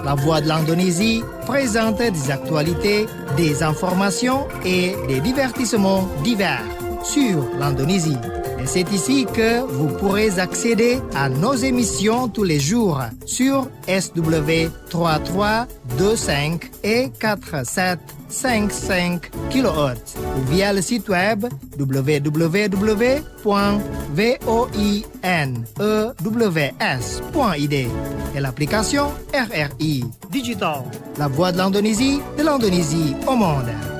La Voix de l'Indonésie présente des actualités, des informations et des divertissements divers sur l'Indonésie. Et c'est ici que vous pourrez accéder à nos émissions tous les jours sur SW 3325 et 4755 kHz ou via le site web www.voinews.id et l'application RRI Digital. La Voix de l'Indonésie au monde.